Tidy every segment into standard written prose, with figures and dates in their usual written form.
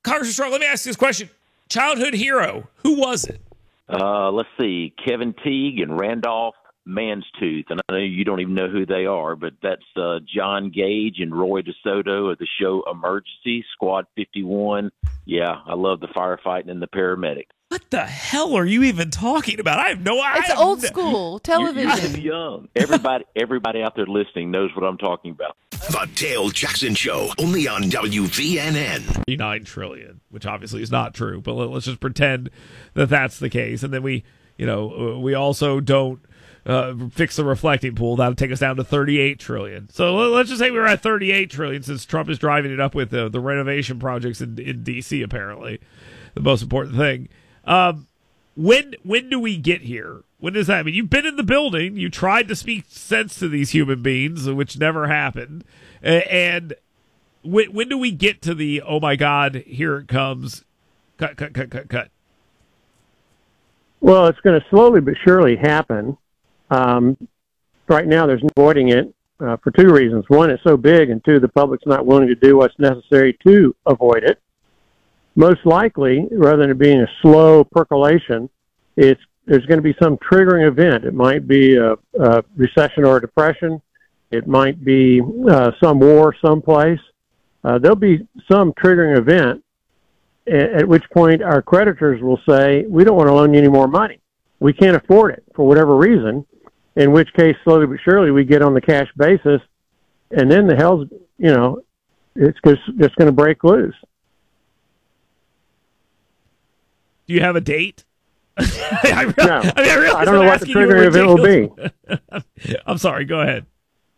Congressman Strong, let me ask you this question. Childhood hero, who was it? Let's see, Kevin Teague and Randolph Manstooth. And I know you don't even know who they are, but that's John Gage and Roy DeSoto of the show Emergency, Squad 51. Yeah, I love the firefighting and the paramedic. What the hell are you even talking about? I have no idea. It's old school television. You're too young. Everybody out there listening knows what I'm talking about. The Dale Jackson Show, only on WVNN. $39 trillion, which obviously is not true, but let's just pretend that that's the case. And then we also don't fix the reflecting pool. That'll take us down to $38 trillion. So let's just say we were at $38 trillion since Trump is driving it up with the renovation projects in D.C., apparently. The most important thing. When do we get here? When does that? I mean, you've been in the building. You tried to speak sense to these human beings, which never happened. And when do we get to the, oh my God, here it comes, cut? Well, it's going to slowly but surely happen. Right now, there's no avoiding it for two reasons. One, it's so big, and two, the public's not willing to do what's necessary to avoid it. Most likely, rather than it being a slow percolation, there's going to be some triggering event. It might be a recession or a depression. It might be some war someplace. There'll be some triggering event, at which point our creditors will say, we don't want to loan you any more money. We can't afford it for whatever reason, in which case, slowly but surely, we get on the cash basis, and then the hell's, it's just going to break loose. Do you have a date? No. I don't know what the triggering event will be. I'm sorry. Go ahead.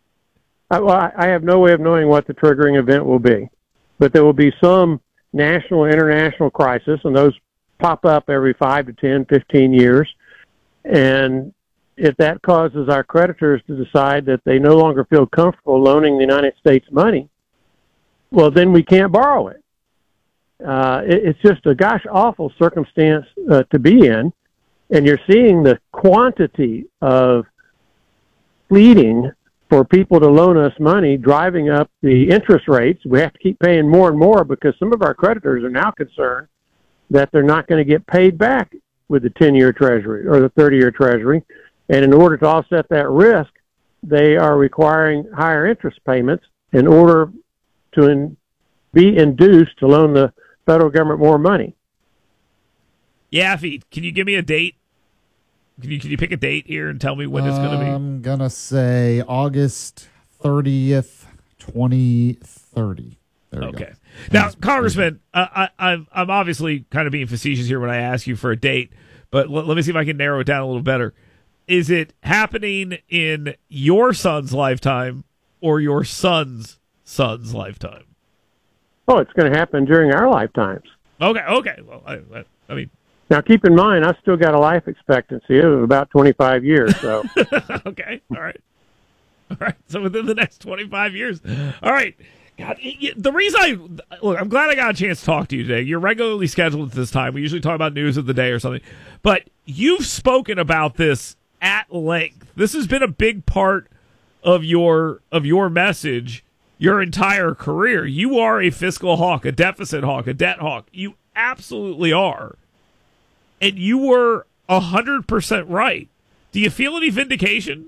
I have no way of knowing what the triggering event will be. But there will be some national and international crisis, and those pop up every 5 to 10, 15 years. And if that causes our creditors to decide that they no longer feel comfortable loaning the United States money, well, then we can't borrow it. It's just a gosh awful circumstance to be in, and you're seeing the quantity of pleading for people to loan us money driving up the interest rates. We have to keep paying more and more because some of our creditors are now concerned that they're not going to get paid back with the 10-year Treasury or the 30-year Treasury, and in order to offset that risk, they are requiring higher interest payments in order to be induced to loan the federal government more money. Yaffe, can you give me a date? Can you pick a date here and tell me when it's going to be? I'm going to say August 30th, 2030. Okay. Now, Congressman, I'm obviously kind of being facetious here when I ask you for a date, but let me see if I can narrow it down a little better. Is it happening in your son's lifetime or your son's lifetime? Oh, it's going to happen during our lifetimes. Okay. Well, I mean, now keep in mind, I've still got a life expectancy of about 25 years. So, okay, all right. So within the next 25 years, all right. God, the reason I'm glad I got a chance to talk to you today. You're regularly scheduled at this time. We usually talk about news of the day or something, but you've spoken about this at length. This has been a big part of your message your entire career. You are a fiscal hawk, a deficit hawk, a debt hawk. You absolutely are. And you were 100% right. Do you feel any vindication?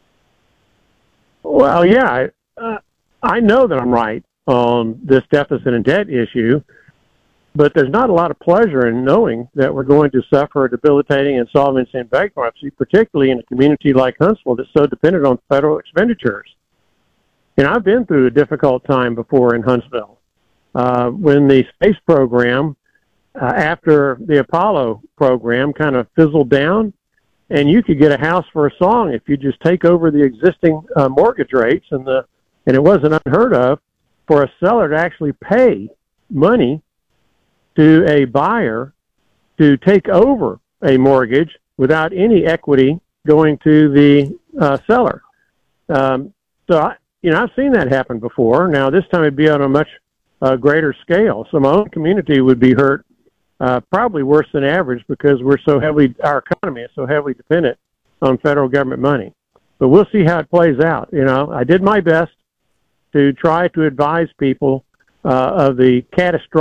Well, yeah. I know that I'm right on this deficit and debt issue, but there's not a lot of pleasure in knowing that we're going to suffer a debilitating insolvency and bankruptcy, particularly in a community like Huntsville that's so dependent on federal expenditures. And I've been through a difficult time before in Huntsville. When the space program, after the Apollo program, kind of fizzled down, and you could get a house for a song if you just take over the existing mortgage rates, and it wasn't unheard of for a seller to actually pay money to a buyer to take over a mortgage without any equity going to the seller. I've seen that happen before. Now, this time it'd be on a much greater scale. So my own community would be hurt probably worse than average because our economy is so heavily dependent on federal government money. But we'll see how it plays out. I did my best to try to advise people of the catastrophic